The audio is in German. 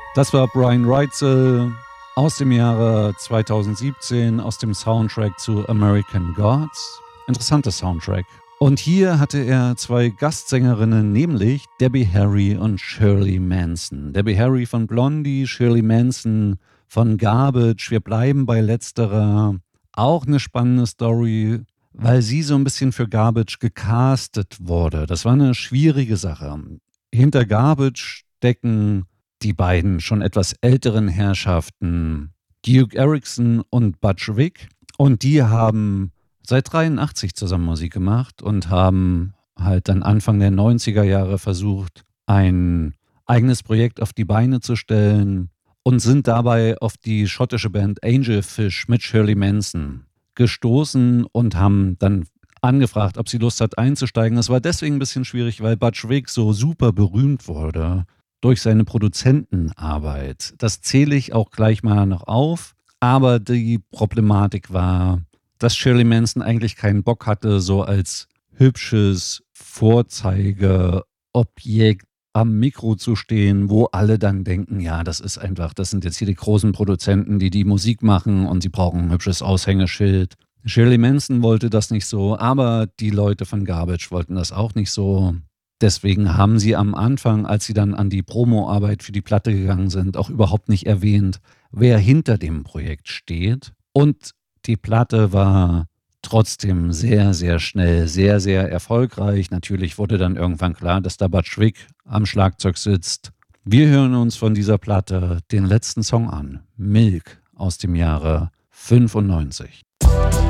Das war Brian Reitzell aus dem Jahre 2017 aus dem Soundtrack zu American Gods. Interessanter Soundtrack. Und hier hatte er zwei Gastsängerinnen, nämlich Debbie Harry und Shirley Manson. Debbie Harry von Blondie, Shirley Manson von Garbage. Wir bleiben bei letzterer. Auch eine spannende Story, weil sie so ein bisschen für Garbage gecastet wurde. Das war eine schwierige Sache. Hinter Garbage stecken die beiden schon etwas älteren Herrschaften Duke Erickson und Butch Vig. Und die haben seit 83 zusammen Musik gemacht und haben halt dann Anfang der 90er Jahre versucht, ein eigenes Projekt auf die Beine zu stellen und sind dabei auf die schottische Band Angelfish mit Shirley Manson gestoßen und haben dann angefragt, ob sie Lust hat einzusteigen. Das war deswegen ein bisschen schwierig, weil Butch Vig so super berühmt wurde durch seine Produzentenarbeit. Das zähle ich auch gleich mal noch auf. Aber die Problematik war, dass Shirley Manson eigentlich keinen Bock hatte, so als hübsches Vorzeigeobjekt am Mikro zu stehen, wo alle dann denken, ja, das ist einfach, das sind jetzt hier die großen Produzenten, die Musik machen und sie brauchen ein hübsches Aushängeschild. Shirley Manson wollte das nicht so, aber die Leute von Garbage wollten das auch nicht so. Deswegen haben sie am Anfang, als sie dann an die Promoarbeit für die Platte gegangen sind, auch überhaupt nicht erwähnt, wer hinter dem Projekt steht. Und die Platte war trotzdem sehr, sehr schnell, sehr, sehr erfolgreich. Natürlich wurde dann irgendwann klar, dass da Butch Vig am Schlagzeug sitzt. Wir hören uns von dieser Platte den letzten Song an, Milk aus dem Jahre 95.